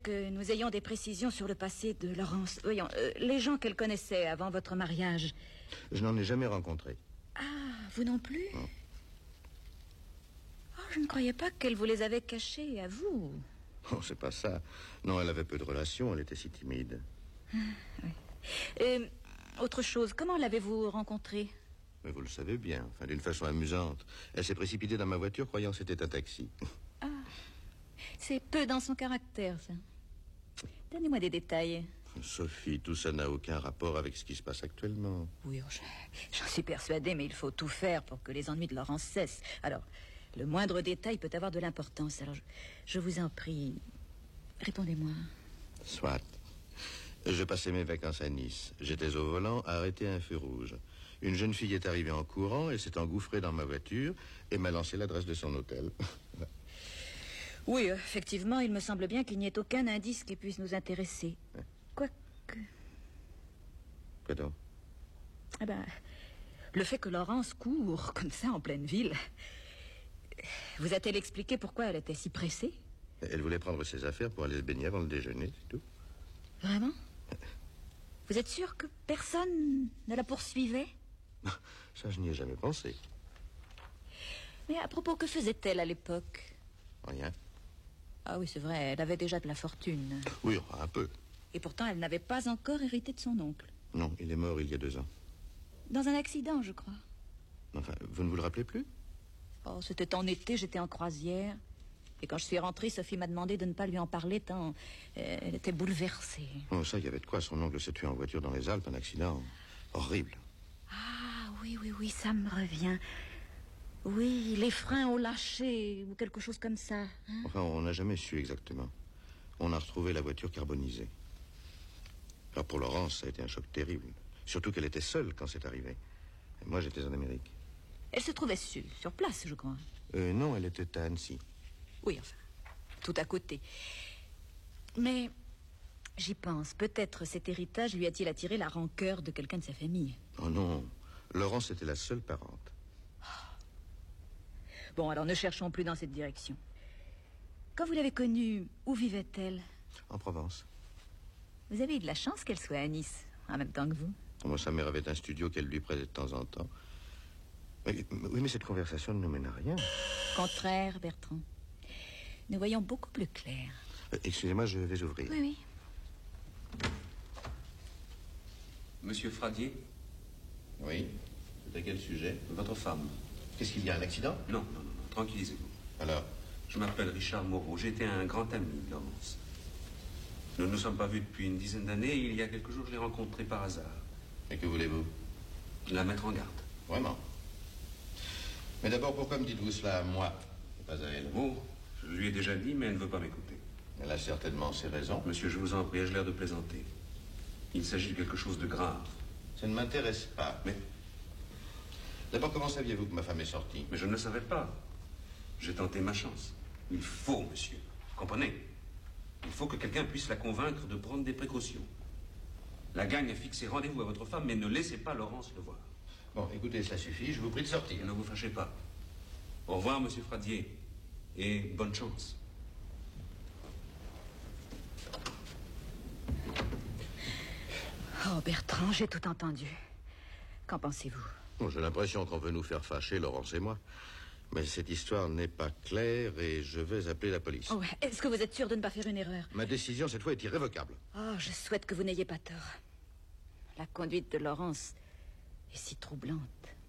que nous ayons des précisions sur le passé de Laurence. Voyons, les gens qu'elle connaissait avant votre mariage. Je n'en ai jamais rencontré. Ah, vous non plus? Non. Oh, je ne croyais pas qu'elle vous les avait cachés à vous. Oh, c'est pas ça. Non, elle avait peu de relations, elle était si timide. Oui. Autre chose, comment l'avez-vous rencontrée? Mais vous le savez bien, enfin, d'une façon amusante. Elle s'est précipitée dans ma voiture croyant que c'était un taxi. Ah, c'est peu dans son caractère, ça. Donnez-moi des détails. Sophie, tout ça n'a aucun rapport avec ce qui se passe actuellement. Oui, j'en suis persuadée, mais il faut tout faire pour que les ennuis de Laurence cessent. Alors, le moindre détail peut avoir de l'importance. Alors, je vous en prie, répondez-moi. Soit. Je passais mes vacances à Nice. J'étais au volant, arrêté à un feu rouge. Une jeune fille est arrivée en courant, elle s'est engouffrée dans ma voiture et m'a lancé l'adresse de son hôtel. Oui, effectivement, il me semble bien qu'il n'y ait aucun indice qui puisse nous intéresser. Quoique... Quoi donc? Eh ben, le fait que Laurence court comme ça en pleine ville... Vous a-t-elle expliqué pourquoi elle était si pressée? Elle voulait prendre ses affaires pour aller se baigner avant le déjeuner, c'est tout. Vraiment? Vous êtes sûr que personne ne la poursuivait? Ça, je n'y ai jamais pensé. Mais à propos, que faisait-elle à l'époque? Rien. Ah oui, c'est vrai, elle avait déjà de la fortune. Oui, un peu. Et pourtant, elle n'avait pas encore hérité de son oncle. Non, il est mort il y a 2 ans. Dans un accident, je crois. Enfin, vous ne vous le rappelez plus? Oh, c'était en été, j'étais en croisière. Et quand je suis rentrée, Sophie m'a demandé de ne pas lui en parler tant elle était bouleversée. Oh, ça, il y avait de quoi. Son oncle s'est tué en voiture dans les Alpes, un accident horrible. Ah, oui, ça me revient. Oui, les freins ont lâché ou quelque chose comme ça. Hein? Enfin, on n'a jamais su exactement. On a retrouvé la voiture carbonisée. Alors pour Laurence, ça a été un choc terrible. Surtout qu'elle était seule quand c'est arrivé. Et moi, j'étais en Amérique. Elle se trouvait sur place, je crois. Non, elle était à Annecy. Oui, enfin, tout à côté. Mais j'y pense. Peut-être cet héritage lui a-t-il attiré la rancœur de quelqu'un de sa famille. Oh non, Laurence était la seule parente. Bon, alors ne cherchons plus dans cette direction. Quand vous l'avez connue, où vivait-elle? En Provence. Vous avez eu de la chance qu'elle soit à Nice, en même temps que vous. Moi, sa mère avait un studio qu'elle lui prêtait de temps en temps. Oui, mais cette conversation ne nous mène à rien. Contraire, Bertrand. Nous voyons beaucoup plus clair. Excusez-moi, je vais ouvrir. Oui. Monsieur Fradier? Oui. C'est à quel sujet? Votre femme. Qu'est-ce qu'il y a, un accident? Non, tranquillisez-vous. Alors? Je m'appelle Richard Moreau. J'étais un grand ami de Laurence. Nous ne nous sommes pas vus depuis une dizaine d'années. Il y a quelques jours, je l'ai rencontrée par hasard. Et que voulez-vous? La mettre en garde. Vraiment? Mais d'abord, pourquoi me dites-vous cela à moi, et pas à elle? Oh, je lui ai déjà dit, mais elle ne veut pas m'écouter. Elle a certainement ses raisons. Monsieur, je vous en prie, ai-je l'air de plaisanter? Il s'agit de quelque chose de grave. Ça ne m'intéresse pas. Mais... D'abord, comment saviez-vous que ma femme est sortie? Mais je ne le savais pas. J'ai tenté ma chance. Il faut, monsieur, vous comprenez? Il faut que quelqu'un puisse la convaincre de prendre des précautions. La gang a fixé rendez-vous à votre femme, mais ne laissez pas Laurence le voir. Bon, écoutez, ça suffit, je vous prie de sortir. Et ne vous fâchez pas. Au revoir, monsieur Fradier, et bonne chance. Oh, Bertrand, j'ai tout entendu. Qu'en pensez-vous? Bon, j'ai l'impression qu'on veut nous faire fâcher, Laurence et moi. Mais cette histoire n'est pas claire et je vais appeler la police. Oh, est-ce que vous êtes sûr de ne pas faire une erreur? Ma décision, cette fois, est irrévocable. Oh, je souhaite que vous n'ayez pas tort. La conduite de Laurence est si troublante.